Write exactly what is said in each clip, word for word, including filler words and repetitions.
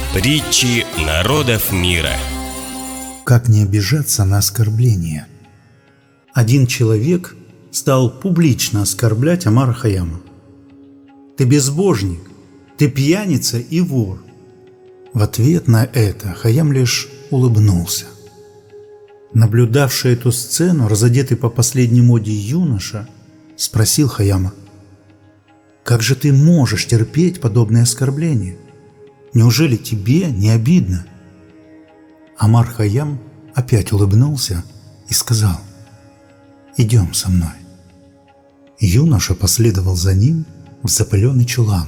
Притчи народов мира. Как не обижаться на оскорбление? Один человек стал публично оскорблять Омара Хайяма. «Ты безбожник, ты пьяница и вор». В ответ на это Хайям лишь улыбнулся. Наблюдавший эту сцену, разодетый по последней моде юноша, спросил Хайяма: «Как же ты можешь терпеть подобные оскорбления? Неужели тебе не обидно?» Омар Хайям опять улыбнулся и сказал: «Идем со мной». Юноша последовал за ним в запыленный чулан.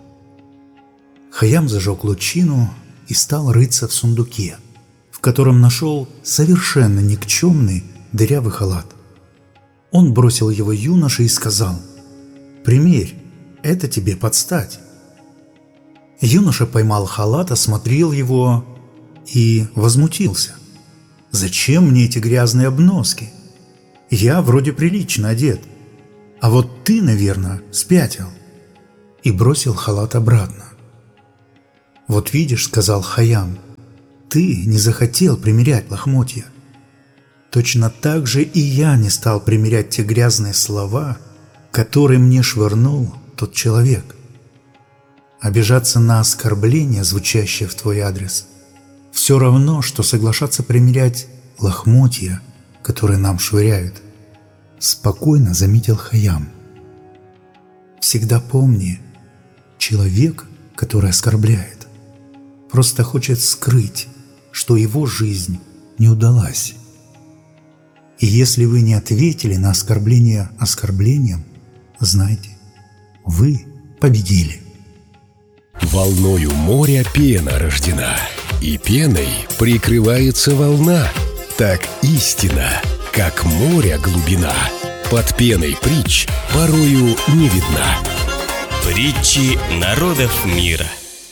Хайям зажег лучину и стал рыться в сундуке, в котором нашел совершенно никчемный дырявый халат. Он бросил его юноше и сказал: «Примерь, это тебе подстать». Юноша поймал халат, осмотрел его и возмутился. «Зачем мне эти грязные обноски? Я вроде прилично одет, а вот ты, наверное, спятил». И бросил халат обратно. «Вот видишь, — сказал Хайям, — ты не захотел примерять лохмотья. Точно так же и я не стал примерять те грязные слова, которые мне швырнул тот человек. Обижаться на оскорбление, звучащее в твой адрес, все равно, что соглашаться примерять лохмотья, которые нам швыряют», — спокойно заметил Хайям. «Всегда помни, человек, который оскорбляет, просто хочет скрыть, что его жизнь не удалась. И если вы не ответили на оскорбление оскорблением, знайте, вы победили». Волною моря пена рождена, и пеной прикрывается волна. Так истина, как море глубина, под пеной притч порою не видна. Притчи народов мира.